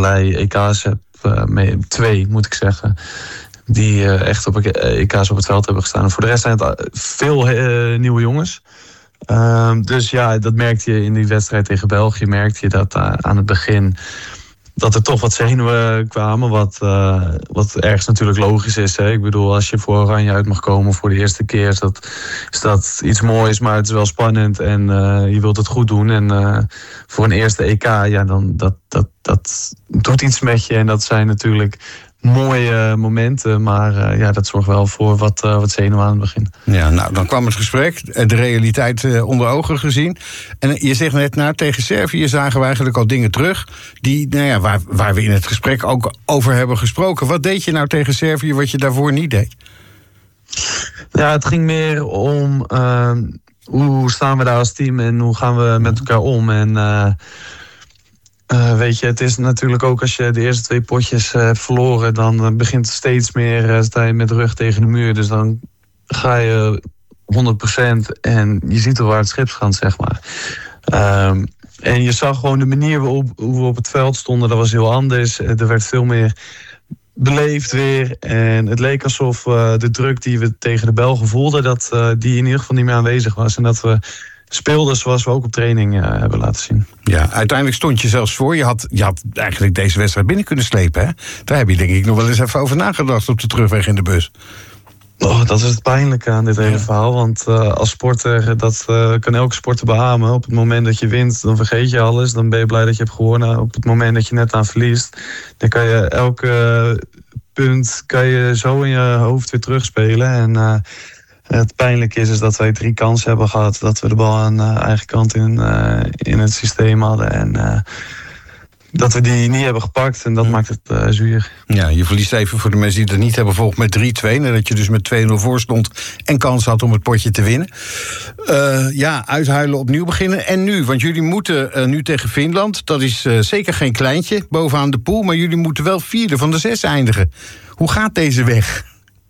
allerlei EK's heb, 2 moet ik zeggen, die echt op EK's op het veld hebben gestaan. En voor de rest zijn het veel nieuwe jongens. Dus ja, dat merkte je in die wedstrijd tegen België. Merkte je dat aan het begin dat er toch wat zenuwen kwamen. Wat ergens natuurlijk logisch is. Hè? Ik bedoel, als je voor Oranje uit mag komen voor de eerste keer, is dat iets moois, maar het is wel spannend en je wilt het goed doen. En voor een eerste EK, ja, dan dat doet iets met je. En dat zijn natuurlijk mooie momenten, maar dat zorgt wel voor wat zenuwen aan het begin. Ja, nou, dan kwam het gesprek, de realiteit onder ogen gezien. En je zegt net, tegen Servië zagen we eigenlijk al dingen terug die, waar we in het gesprek ook over hebben gesproken. Wat deed je nou tegen Servië wat je daarvoor niet deed? Ja, het ging meer om hoe staan we daar als team en hoe gaan we met elkaar om. En weet je, het is natuurlijk ook als je de eerste 2 potjes hebt verloren, dan begint het steeds meer, sta je met de rug tegen de muur. Dus dan ga je 100% en je ziet wel waar het schip gaat, zeg maar. En je zag gewoon de manier hoe we op het veld stonden, dat was heel anders. Er werd veel meer beleefd weer. En het leek alsof de druk die we tegen de Belgen voelden, dat die in ieder geval niet meer aanwezig was. En dat we speelden zoals we ook op training hebben laten zien. Ja, uiteindelijk stond je zelfs voor. Je had eigenlijk deze wedstrijd binnen kunnen slepen, hè? Daar heb je denk ik nog wel eens even over nagedacht op de terugweg in de bus. Oh, dat is het pijnlijke aan dit hele verhaal. Want als sporter, dat kan elke sporter beamen. Op het moment dat je wint, dan vergeet je alles. Dan ben je blij dat je hebt gewonnen. Op het moment dat je net aan verliest, dan kan je elke punt zo in je hoofd weer terugspelen. En het pijnlijke is dat wij 3 kansen hebben gehad. Dat we de bal aan eigen kant in het systeem hadden. En dat we die niet hebben gepakt. En dat maakt het zuur. Ja, je verliest even voor de mensen die het niet hebben volgd met 3-2. Nadat je dus met 2-0 voor stond en kans had om het potje te winnen. Uithuilen, opnieuw beginnen. En nu, want jullie moeten nu tegen Finland. Dat is zeker geen kleintje bovenaan de pool. Maar jullie moeten wel 4e van de 6 eindigen. Hoe gaat deze weg?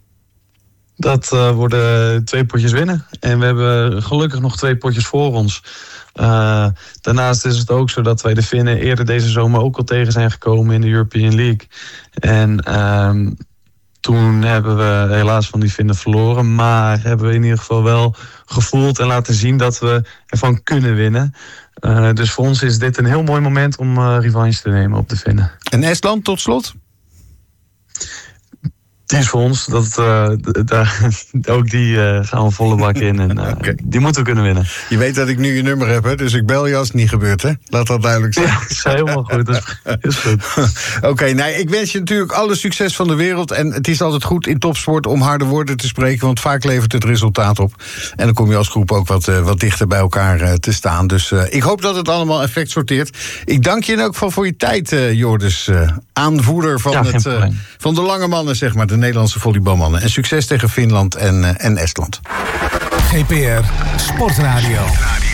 Dat worden 2 potjes winnen. En we hebben gelukkig nog 2 potjes voor ons. Daarnaast is het ook zo dat wij de Finnen eerder deze zomer ook al tegen zijn gekomen in de European League. En toen hebben we helaas van die Finnen verloren. Maar hebben we in ieder geval wel gevoeld en laten zien dat we ervan kunnen winnen. Dus voor ons is dit een heel mooi moment om revanche te nemen op de Finnen. En Estland tot slot? Die is voor ons. Ook die gaan we volle bak in. En die moeten we kunnen winnen. Je weet dat ik nu je nummer heb, hè? Dus ik bel je als het niet gebeurt, hè? Laat dat duidelijk zijn. Ja, dat is helemaal goed. Dat is goed. Oké, ik wens je natuurlijk alle succes van de wereld. En het is altijd goed in topsport om harde woorden te spreken. Want vaak levert het resultaat op. En dan kom je als groep ook wat dichter bij elkaar te staan. Dus ik hoop dat het allemaal effect sorteert. Ik dank je in elk geval voor je tijd, Jordus. Aanvoerder van de lange mannen, zeg maar. De Nederlandse volleybalmannen. En succes tegen Finland en Estland. GPR Sportradio.